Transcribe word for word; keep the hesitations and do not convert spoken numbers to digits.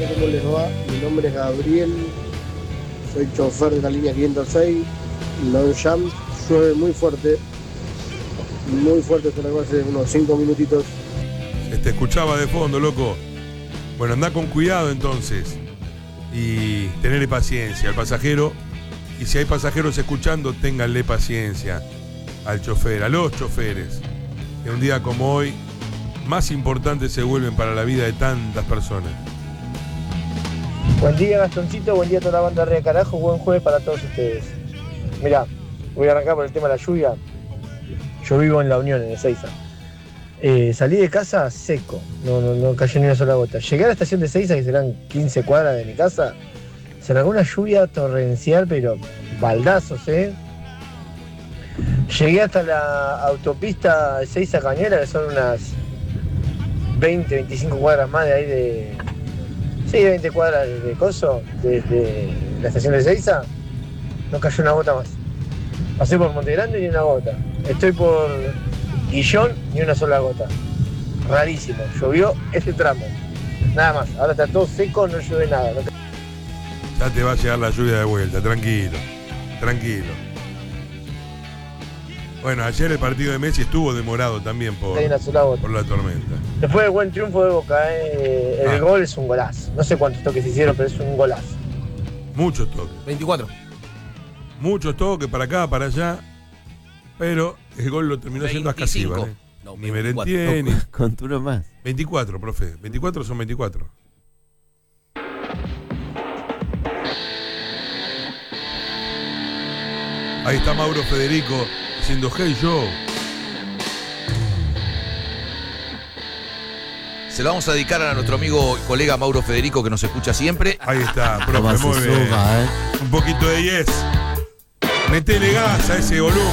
¿cómo les va? Mi nombre es Gabriel, soy chofer de la línea quinientos seis, Longchamp, llueve muy fuerte, muy fuerte, se lo hace unos cinco minutitos. Se te escuchaba de fondo, loco. Bueno, anda con cuidado entonces y tenerle paciencia al pasajero, y si hay pasajeros escuchando, ténganle paciencia al chofer, a los choferes, que un día como hoy más importantes se vuelven para la vida de tantas personas. Buen día, Gastoncito, buen día a toda la banda de Carajo, buen jueves para todos ustedes. Mirá, voy a arrancar por el tema de la lluvia. Yo vivo en La Unión, en Ezeiza. Eh, salí de casa seco, no, no, no cayó ni una sola gota. Llegué a la estación de Ezeiza, que serán quince cuadras de mi casa, se largó una lluvia torrencial, pero baldazos, ¿eh? Llegué hasta la autopista Ezeiza Cañuelas, que son unas veinte, veinticinco cuadras más de ahí de... Sí, veinte cuadras de, de coso, desde la estación de Ezeiza, no cayó una gota más. Pasé por Monte Grande y ni una gota. Estoy por Guillón ni una sola gota. Rarísimo, llovió ese tramo. Nada más, ahora está todo seco, no llueve nada. No... Ya te va a llegar la lluvia de vuelta, tranquilo, tranquilo. Bueno, ayer el partido de Messi estuvo demorado también por, por la tormenta. Después del buen triunfo de Boca, eh, el ah. gol es un golazo. No sé cuántos toques hicieron, pero es un golazo. Muchos toques. veinticuatro. Muchos toques para acá, para allá. Pero el gol lo terminó siendo Ascasíbar. ¿eh? No, ni Merentier, ni... Con uno más. veinticuatro, profe. veinticuatro son veinticuatro. Ahí está Mauro Federico diciendo Hey Joe. Se lo vamos a dedicar a nuestro amigo y colega Mauro Federico, que nos escucha siempre. Ahí está, profe, muy bien. Suma, ¿eh? Un poquito de yes. Metele gas a ese volumen.